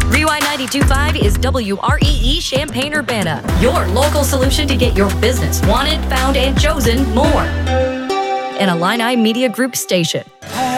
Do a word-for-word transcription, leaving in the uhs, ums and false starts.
Rewind ninety-two point five is W R E E Champaign-Urbana, your local solution to get your business wanted, found, and chosen more. An Illini Media Group station.